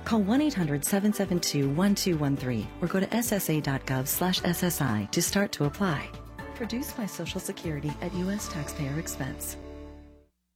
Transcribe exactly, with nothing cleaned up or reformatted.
Call one eight hundred seven seven two one two one three or go to S S A dot gov slash S S I to start to apply. Produced by Social Security at U S taxpayer expense.